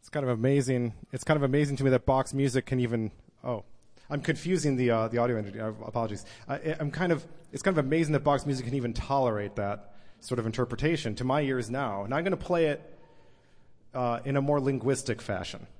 It's kind of amazing. It's kind of amazing to me that Bach's music can even. Oh, I'm confusing the audio engineer. Apologies. It's kind of amazing that Bach's music can even tolerate that sort of interpretation to my ears now. And I'm going to play it in a more linguistic fashion.